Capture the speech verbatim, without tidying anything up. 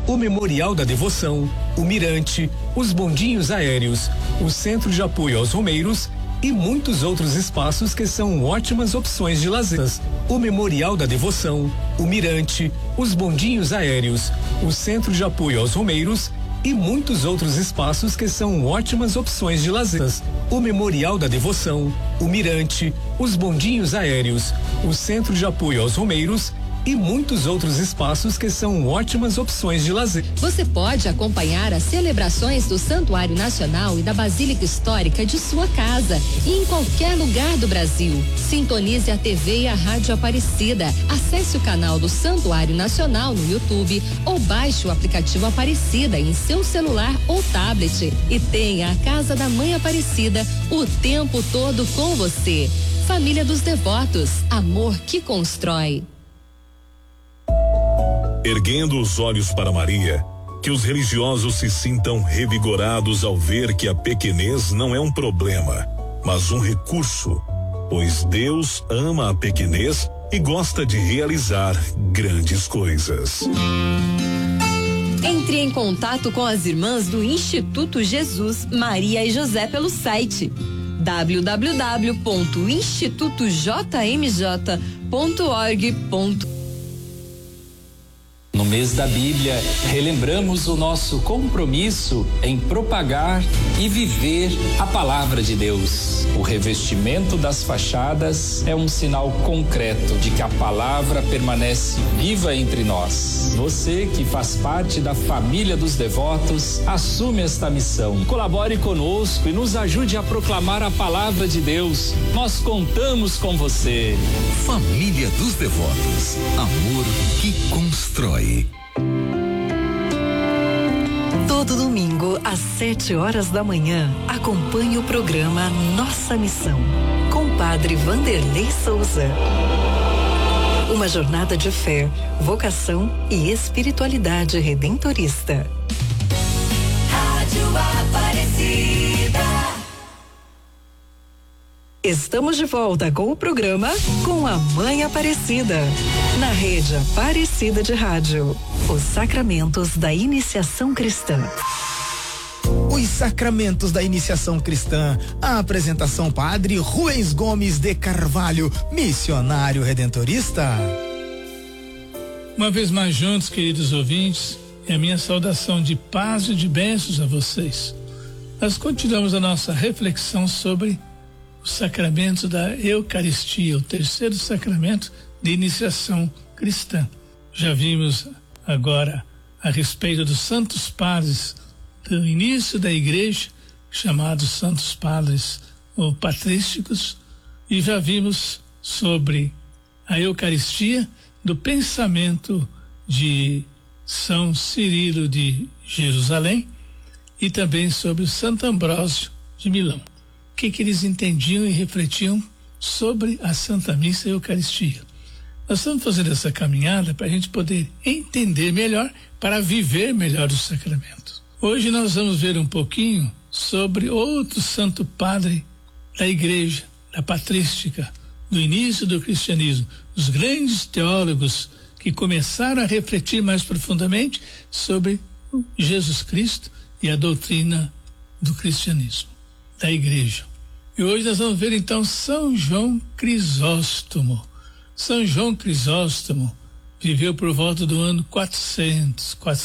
o Memorial da Devoção, o Mirante, os bondinhos aéreos, o Centro de Apoio aos Romeiros e muitos outros espaços que são ótimas opções de lazer. O Memorial da Devoção, o Mirante, os bondinhos aéreos, o Centro de Apoio aos Romeiros e muitos outros espaços que são ótimas opções de lazer. O Memorial da Devoção, o Mirante, os bondinhos aéreos, o Centro de Apoio aos Romeiros e muitos outros espaços que são ótimas opções de lazer. Você pode acompanhar as celebrações do Santuário Nacional e da Basílica Histórica de sua casa e em qualquer lugar do Brasil. Sintonize a T V e a Rádio Aparecida. Acesse o canal do Santuário Nacional no YouTube ou baixe o aplicativo Aparecida em seu celular ou tablet e tenha a Casa da Mãe Aparecida o tempo todo com você. Família dos Devotos, amor que constrói. Erguendo os olhos para Maria, que os religiosos se sintam revigorados ao ver que a pequenez não é um problema, mas um recurso, pois Deus ama a pequenez e gosta de realizar grandes coisas. Entre em contato com as irmãs do Instituto Jesus, Maria e José pelo site w w w ponto instituto j m j ponto org ponto br. No mês da Bíblia, relembramos o nosso compromisso em propagar e viver a palavra de Deus. O revestimento das fachadas é um sinal concreto de que a palavra permanece viva entre nós. Você que faz parte da família dos devotos, assume esta missão. Colabore conosco e nos ajude a proclamar a palavra de Deus. Nós contamos com você. Família dos Devotos, amor que constrói. Todo domingo, às sete horas da manhã, acompanhe o programa Nossa Missão, com Padre Vanderlei Souza. Uma jornada de fé, vocação e espiritualidade redentorista. Rádio Aparecida. Estamos de volta com o programa Com a Mãe Aparecida, na rede Aparecida de Rádio. Os sacramentos da iniciação cristã. Os sacramentos da iniciação cristã. A apresentação Padre Rubens Gomes de Carvalho, missionário redentorista. Uma vez mais juntos, queridos ouvintes, é a minha saudação de paz e de bênçãos a vocês. Nós continuamos a nossa reflexão sobre o sacramento da Eucaristia, o terceiro sacramento de iniciação cristã. Já vimos agora a respeito dos santos padres do início da igreja, chamados santos padres ou patrísticos, e já vimos sobre a Eucaristia do pensamento de São Cirilo de Jerusalém e também sobre o Santo Ambrósio de Milão. O que, que eles entendiam e refletiam sobre a Santa Missa e a Eucaristia. Nós estamos fazendo essa caminhada para a gente poder entender melhor, para viver melhor os sacramentos. Hoje nós vamos ver um pouquinho sobre outro santo padre da igreja, da patrística, do início do cristianismo, os grandes teólogos que começaram a refletir mais profundamente sobre Jesus Cristo e a doutrina do cristianismo, da igreja. E hoje nós vamos ver então São João Crisóstomo. São João Crisóstomo viveu por volta do ano quatrocentos, quatrocentos